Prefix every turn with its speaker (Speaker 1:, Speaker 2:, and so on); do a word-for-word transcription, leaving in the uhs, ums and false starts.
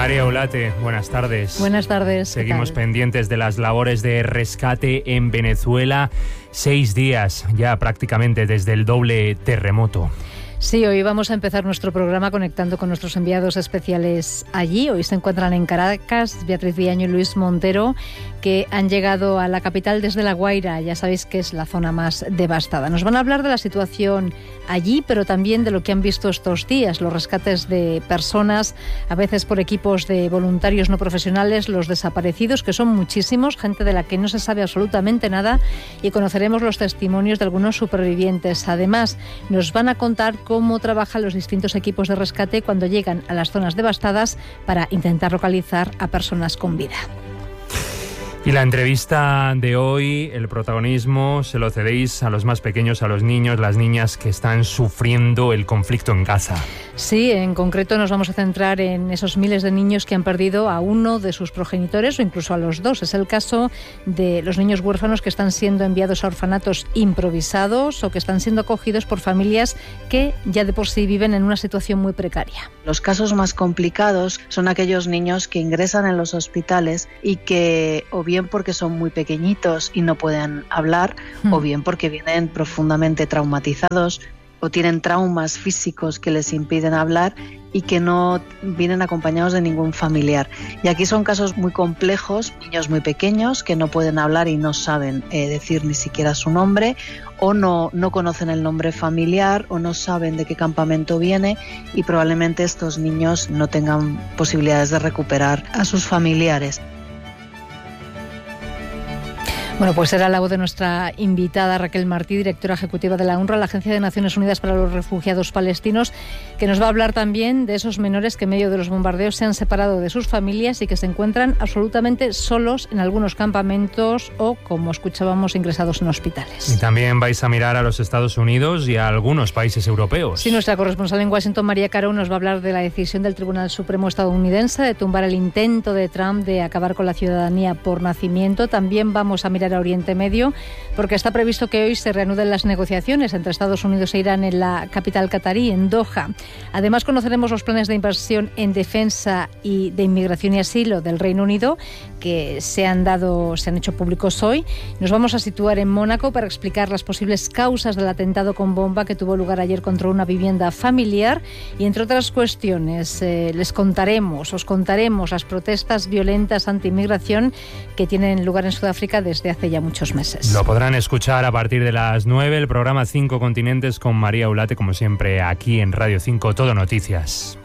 Speaker 1: María Ulate, buenas tardes.
Speaker 2: Buenas tardes.
Speaker 1: Seguimos pendientes de las labores de rescate en Venezuela. Seis días ya prácticamente desde el doble terremoto.
Speaker 2: Sí, hoy vamos a empezar nuestro programa conectando con nuestros enviados especiales allí. Hoy se encuentran en Caracas Beatriz Villaño y Luis Montero, que han llegado a la capital desde La Guaira. Ya sabéis que es la zona más devastada. Nos van a hablar de la situación allí, pero también de lo que han visto estos días, los rescates de personas, a veces por equipos de voluntarios no profesionales, los desaparecidos, que son muchísimos, gente de la que no se sabe absolutamente nada, y conoceremos los testimonios de algunos supervivientes. Además, nos van a contar cómo trabajan los distintos equipos de rescate cuando llegan a las zonas devastadas para intentar localizar a personas con vida.
Speaker 1: Y la entrevista de hoy, el protagonismo se lo cedéis a los más pequeños, a los niños, las niñas que están sufriendo el conflicto en Gaza.
Speaker 2: Sí, en concreto nos vamos a centrar en esos miles de niños que han perdido a uno de sus progenitores o incluso a los dos. Es el caso de los niños huérfanos que están siendo enviados a orfanatos improvisados o que están siendo acogidos por familias que ya de por sí viven en una situación muy precaria.
Speaker 3: Los casos más complicados son aquellos niños que ingresan en los hospitales y que o bien bien porque son muy pequeñitos y no pueden hablar, mm. o bien porque vienen profundamente traumatizados o tienen traumas físicos que les impiden hablar y que no vienen acompañados de ningún familiar. Y aquí son casos muy complejos, niños muy pequeños que no pueden hablar y no saben eh, decir ni siquiera su nombre, o no, no conocen el nombre familiar, o no saben de qué campamento viene, y probablemente estos niños no tengan posibilidades de recuperar a sus familiares.
Speaker 2: Bueno, pues era la voz de nuestra invitada Raquel Martí, directora ejecutiva de la UNRWA, la Agencia de Naciones Unidas para los Refugiados Palestinos, que nos va a hablar también de esos menores que en medio de los bombardeos se han separado de sus familias y que se encuentran absolutamente solos en algunos campamentos o, como escuchábamos, ingresados en hospitales.
Speaker 1: Y también vais a mirar a los Estados Unidos y a algunos países europeos.
Speaker 2: Sí, nuestra corresponsal en Washington, María Caro, nos va a hablar de la decisión del Tribunal Supremo estadounidense de tumbar el intento de Trump de acabar con la ciudadanía por nacimiento. También vamos a mirar a Oriente Medio, porque está previsto que hoy se reanuden las negociaciones entre Estados Unidos e Irán en la capital catarí, en Doha. Además, conoceremos los planes de inversión en defensa y de inmigración y asilo del Reino Unido, que se han dado, se han hecho públicos hoy. Nos vamos a situar en Mónaco para explicar las posibles causas del atentado con bomba que tuvo lugar ayer contra una vivienda familiar, y entre otras cuestiones eh, les contaremos, os contaremos las protestas violentas anti-inmigración que tienen lugar en Sudáfrica desde hace ya muchos meses.
Speaker 1: Lo podrán escuchar a partir de las nueve, el programa Cinco Continentes con María Ulate, como siempre aquí en Radio cinco Todo Noticias.